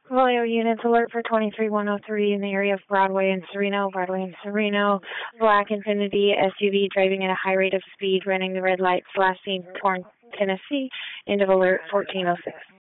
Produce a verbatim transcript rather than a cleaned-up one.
Vallejo units alert for twenty-three one oh three in the area of Broadway and Sereno, Broadway and Sereno. Black Infiniti S U V driving at a high rate of speed, running the red lights, last seen Torrance, Tennessee. End of alert fourteen oh six.